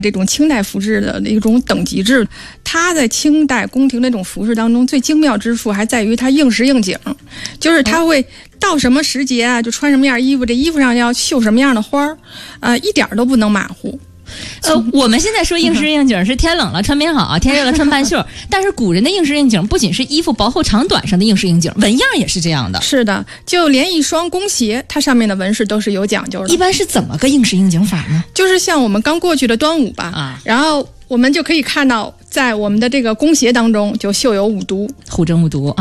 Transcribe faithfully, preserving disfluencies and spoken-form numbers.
这种清代服饰的一种等级制，它在清代宫廷那种服饰当中最精妙之处还在于它应时应景，就是它会到什么时节啊就穿什么样衣服，这衣服上要绣什么样的花儿，呃，一点都不能马虎。 呃，我们现在说应时应景是天冷了穿棉袄，天热了穿半袖，但是古人的应时应景不仅是衣服薄厚长短上的应时应景，纹样也是这样的。 是的，就连一双弓鞋，它上面的纹饰都是有讲究的。 一般是怎么个应时应景法呢？ 就是像我们刚过去的端午吧，啊，然后我们就可以看到，在我们的这个弓鞋当中就绣有五毒， 虎针五毒。